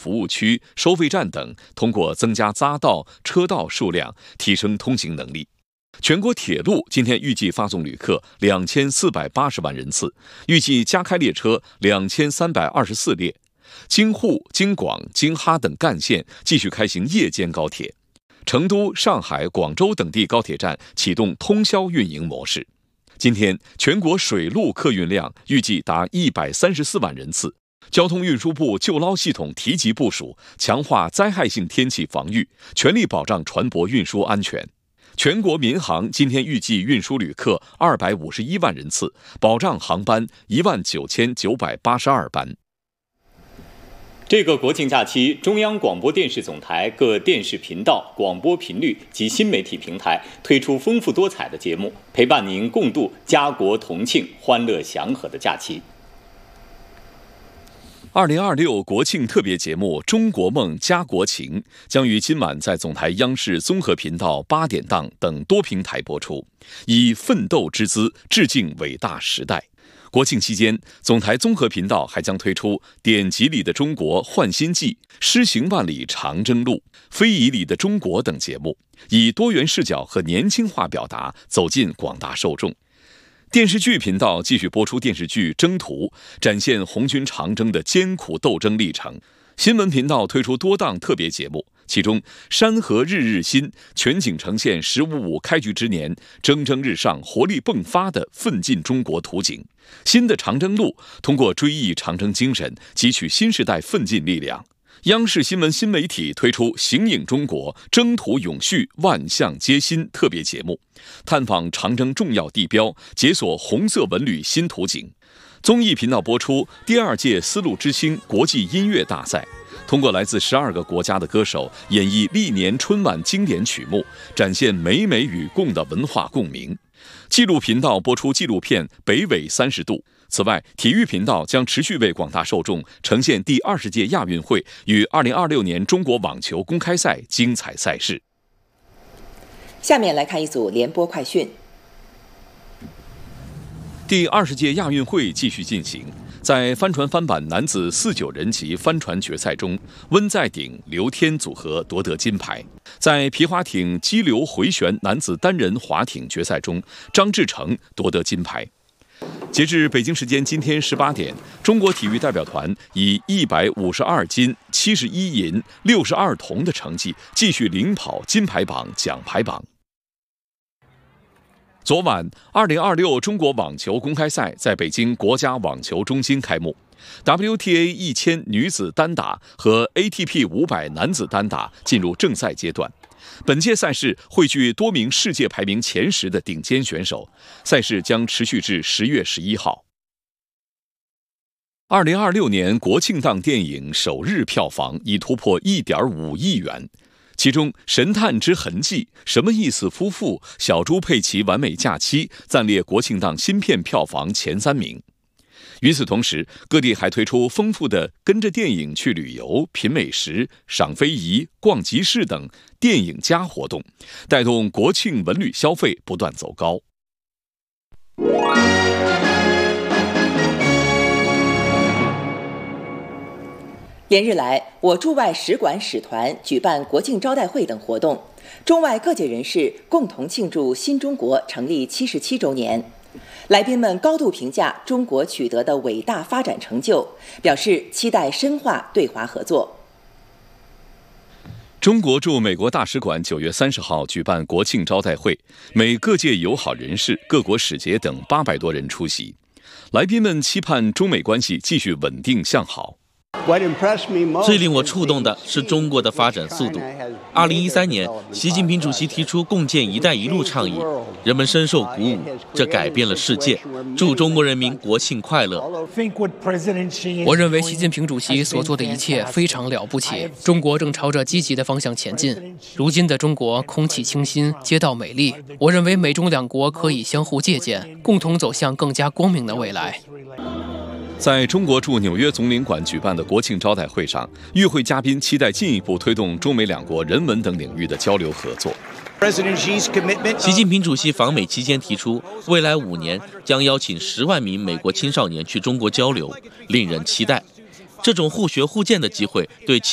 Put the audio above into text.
服务区、收费站等，通过增加匝道、车道数量，提升通行能力。全国铁路今天预计发送旅客2480万人次，预计加开列车2324列。京沪、京广、京哈等干线继续开行夜间高铁。成都、上海、广州等地高铁站启动通宵运营模式。今天，全国水陆客运量预计达134万人次。交通运输部救捞系统提级部署，强化灾害性天气防御，全力保障船舶运输安全。全国民航今天预计运输旅客251万人次，保障航班19982班。 这个国庆假期，中央广播电视总台各电视频道、广播频率及新媒体平台推出丰富多彩的节目，陪伴您共度家国同庆、欢乐祥和的假期。 2026国庆特别节目《中国梦家国情》将于今晚在总台央视综合频道8点档等多平台播出，以奋斗之姿致敬伟大时代。国庆期间，总台综合频道还将推出《典籍里的中国焕新记》《诗行万里长征路》《非遗里的中国》等节目，以多元视角和年轻化表达走进广大受众。电视剧频道继续播出电视剧《征途》，展现红军长征的艰苦斗争历程。新闻频道推出多档特别节目，其中山河日日新全景呈现“15.5”开局之年蒸蒸日上、活力迸发的奋进中国图景。新的长征路通过追忆长征精神，汲取新时代奋进力量。央视新闻新媒体推出《形影中国，征途永续，万象皆新》特别节目，探访长征重要地标，解锁红色文旅新图景。综艺频道播出第2届丝路之星国际音乐大赛，通过来自12个国家的歌手演绎历年春晚经典曲目，展现美美与共的文化共鸣。纪录频道播出纪录片《北纬30度》。此外，体育频道将持续为广大受众呈现第20届亚运会与2026年中国网球公开赛精彩赛事。 下面来看一组联播快讯。 第20届亚运会继续进行，在帆船翻板男子49人级帆船决赛中，温在鼎、刘天组合夺得金牌。在皮划艇激流回旋男子单人划艇决赛中，张志成夺得金牌。截至北京时间今天18点，中国体育代表团以152金、71银、62铜的成绩继续领跑金牌榜、奖牌榜。昨晚，2026中国网球公开赛在北京国家网球中心开幕。WTA 1000女子单打和 ATP 500男子单打进入正赛阶段。本届赛事汇聚多名世界排名前10的顶尖选手，赛事将持续至10月11号。2026年国庆档电影首日票房已突破1.5亿元，其中《神探之痕迹》、什么意思夫妇、小猪佩奇完美假期暂列国庆档新片票房前3名。与此同时，各地还推出丰富的跟着电影去旅游、品美食、赏非遗、逛集市等电影加活动，带动国庆文旅消费不断走高。 连日来，我驻外使馆使团举办国庆招待会等活动，中外各界人士共同庆祝新中国成立77周年。来宾们高度评价中国取得的伟大发展成就，表示期待深化对华合作。 中国驻美国大使馆9月30号举办国庆招待会，美各界友好人士、各国使节等800多人出席。来宾们期盼中美关系继续稳定向好。 最令我触动的是中国的发展速度。2013年，习近平主席提出共建“一带一路”倡议，人们深受鼓舞，这改变了世界。祝中国人民国庆快乐！ 我认为习近平主席所做的一切非常了不起，中国正朝着积极的方向前进。如今的中国空气清新，街道美丽，我认为美中两国可以相互借鉴，共同走向更加光明的未来。 在中国驻纽约总领馆举办的国庆招待会上，与会嘉宾期待进一步推动中美两国人文等领域的交流合作。 习近平主席访美期间提出，未来5年将邀请10万名美国青少年去中国交流，令人期待。这种互学互鉴的机会对